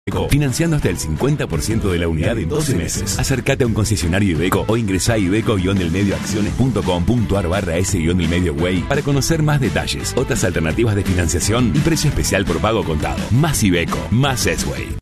Financiando hasta el 50% de la unidad en 12 meses. Acércate a un concesionario Iveco o ingresá a iveco-delmedioacciones.com.ar/S-delmedioway para conocer más detalles, otras alternativas de financiación y precio especial por pago contado. Más Iveco, más S-Way.